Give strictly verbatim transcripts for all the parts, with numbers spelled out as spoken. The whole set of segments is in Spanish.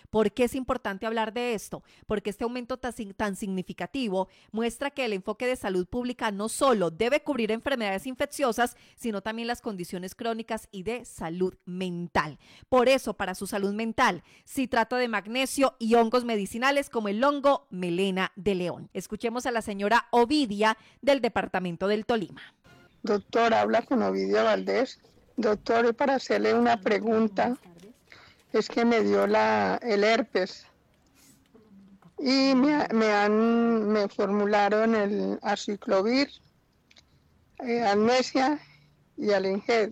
¿Por qué es importante hablar de esto? Porque este aumento tan, tan significativo muestra que el enfoque de salud pública no solo debe cubrir enfermedades infecciosas, sino también las condiciones crónicas y de salud mental. Por eso, para su salud mental, citrato de magnesio y hongos medicinales como el hongo melena de león. Escuchemos a la señora Ovidia del departamento del Tolima. Doctor, habla con Ovidia Valdés. Doctor, para hacerle una pregunta, es que me dio la, el herpes y me, me, han, me formularon el aciclovir, eh, amnesia y alenged.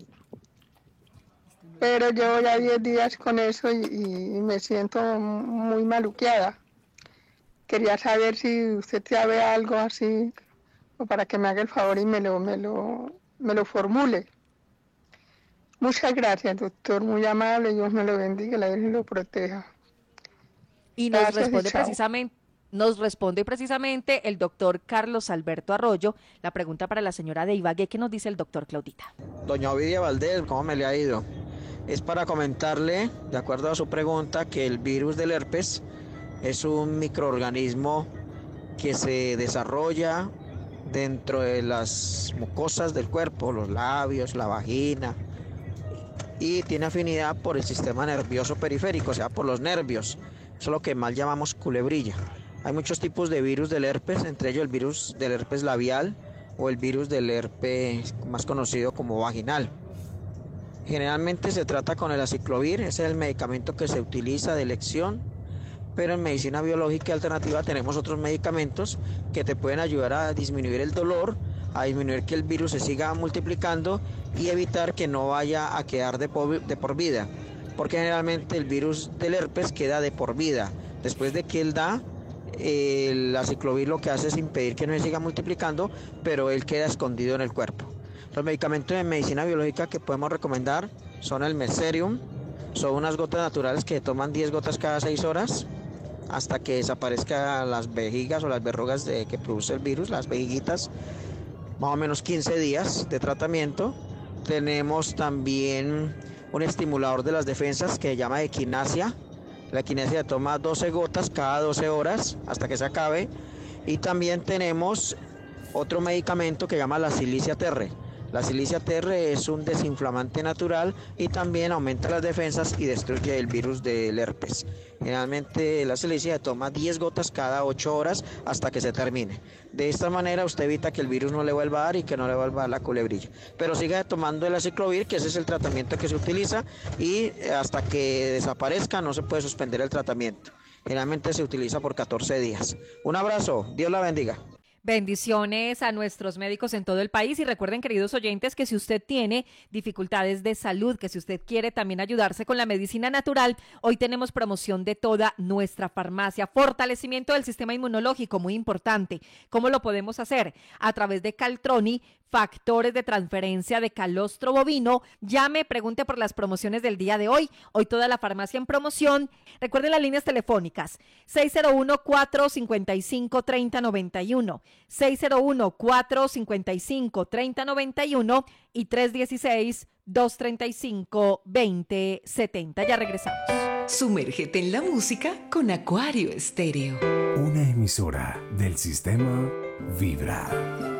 Pero llevo ya diez días con eso y, y me siento muy maluqueada. Quería saber si usted sabe algo así, o para que me haga el favor y me lo, me lo, me lo formule. Muchas gracias, doctor, muy amable, Dios me lo bendiga, la Virgen lo proteja. Y nos Gracias responde y chao. precisamente, nos responde precisamente el doctor Carlos Alberto Arroyo, la pregunta para la señora de Ibagué. ¿Qué nos dice el doctor Claudita? Doña Ovidia Valdés, ¿cómo me le ha ido? Es para comentarle, de acuerdo a su pregunta, que el virus del herpes es un microorganismo que se desarrolla dentro de las mucosas del cuerpo, los labios, la vagina, y tiene afinidad por el sistema nervioso periférico, o sea, por los nervios. Eso es lo que mal llamamos culebrilla. Hay muchos tipos de virus del herpes, entre ellos el virus del herpes labial o el virus del herpes más conocido como vaginal. Generalmente se trata con el aciclovir, ese es el medicamento que se utiliza de elección, pero en medicina biológica alternativa tenemos otros medicamentos que te pueden ayudar a disminuir el dolor, a disminuir que el virus se siga multiplicando y evitar que no vaya a quedar de por, de por vida, porque generalmente el virus del herpes queda de por vida. Después de que él da, el aciclovir lo que hace es impedir que no se siga multiplicando, pero él queda escondido en el cuerpo. Los medicamentos de medicina biológica que podemos recomendar son el Meserium, son unas gotas naturales que toman diez gotas cada seis horas hasta que desaparezcan las vejigas o las verrugas de, que produce el virus, las vejiguitas, más o menos quince días de tratamiento. Tenemos también un estimulador de las defensas que se llama equinacia. La equinacia toma doce gotas cada doce horas hasta que se acabe. Y también tenemos otro medicamento que se llama la Silicia terre. La Silicia terre es un desinflamante natural y también aumenta las defensas y destruye el virus del herpes. Generalmente la silicia se toma diez gotas cada ocho horas hasta que se termine. De esta manera usted evita que el virus no le vuelva a dar y que no le vuelva a dar la culebrilla. Pero siga tomando el aciclovir, que ese es el tratamiento que se utiliza, y hasta que desaparezca no se puede suspender el tratamiento. Generalmente se utiliza por catorce días. Un abrazo, Dios la bendiga. Bendiciones a nuestros médicos en todo el país y recuerden, queridos oyentes, que si usted tiene dificultades de salud, que si usted quiere también ayudarse con la medicina natural, hoy tenemos promoción de toda nuestra farmacia. Fortalecimiento del sistema inmunológico, muy importante. ¿Cómo lo podemos hacer? A través de Caltroni, factores de transferencia de calostro bovino. Llame, pregunte por las promociones del día de hoy. Hoy toda la farmacia en promoción. Recuerden las líneas telefónicas seis cero uno, cuatro cinco cinco, tres cero nueve uno, seis cero uno, cuatro cinco cinco, tres cero nueve uno y tres uno seis, dos tres cinco, dos cero siete cero. Ya regresamos. Sumérgete en la música con Acuario Estéreo. Una emisora del sistema Vibra.